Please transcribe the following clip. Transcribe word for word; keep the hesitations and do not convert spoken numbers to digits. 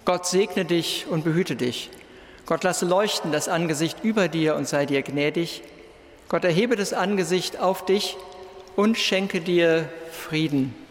Gott segne dich und behüte dich. Gott lasse leuchten das Angesicht über dir und sei dir gnädig. Gott erhebe das Angesicht auf dich und schenke dir Frieden.